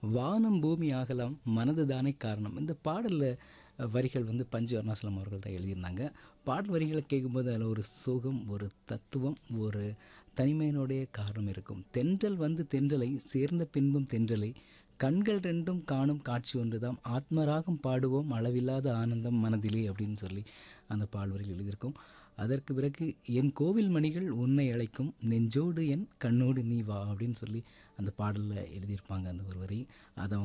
வானம் பூமி ஆகலாம் மனது தானே காரணம். இந்த பாடலில் வரிகள் வந்து பஞ்சு அருணாசலம் அவர்கள் தான் எழுதியிருந்தாங்க. பாடல் வரிகளை கேட்கும்போது அதில் ஒரு சோகம், ஒரு தத்துவம், ஒரு தனிமையினுடைய காரணம் இருக்கும். தென்றல் வந்து தென்றலை சேர்ந்த பின்பும் தென்றலை கண்கள் ரெண்டும் காணும் காட்சி ஒன்றுதான், ஆத்மராகம் பாடுவோம் அளவில்லாத ஆனந்தம் மனதிலே அப்படின்னு சொல்லி அந்த பாடல்வரிகள் எழுதியிருக்கும். அதற்கு பிறகு என் கோவில் மணிகள் உன்னை அழைக்கும் நெஞ்சோடு என் கண்ணோடு நீ வா அப்படின்னு சொல்லி அந்த பாடலில் எழுதியிருப்பாங்க அந்த ஒரு வரி. அதை